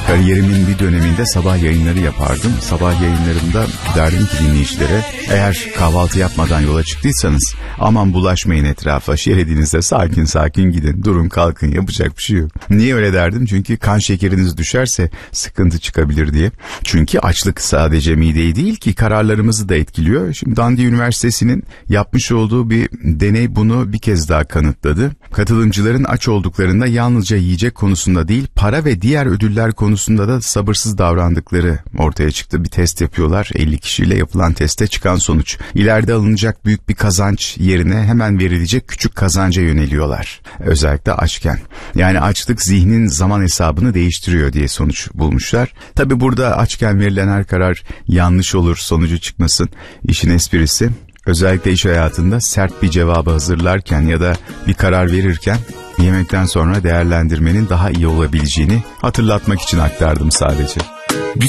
Kariyerimin bir döneminde sabah yayınları yapardım. Sabah yayınlarında derdim ki dinleyicilere, eğer kahvaltı yapmadan yola çıktıysanız aman bulaşmayın etrafa, şeridinizde sakin sakin gidin, durun kalkın, yapacak bir şey yok. Niye öyle derdim? Çünkü kan şekeriniz düşerse sıkıntı çıkabilir diye. Çünkü açlık sadece mideyi değil ki kararlarımızı da etkiliyor. Şimdi Dundee Üniversitesi'nin yapmış olduğu bir deney bunu bir kez daha kanıtladı. Katılımcıların aç olduklarında yalnızca yiyecek konusunda değil, para ve diğer ödüller konusunda da sabırsız davrandıkları ortaya çıktı. Bir test yapıyorlar. 50 kişiyle yapılan teste çıkan sonuç: İleride alınacak büyük bir kazanç yerine hemen verilecek küçük kazanca yöneliyorlar. Özellikle açken. Yani açlık zihnin zaman hesabını değiştiriyor diye sonuç bulmuşlar. Tabi burada açken verilen her karar yanlış olur, sonucu çıkmasın. İşin esprisi, özellikle iş hayatında sert bir cevabı hazırlarken ya da bir karar verirken yemekten sonra değerlendirmenin daha iyi olabileceğini hatırlatmak için aktardım sadece.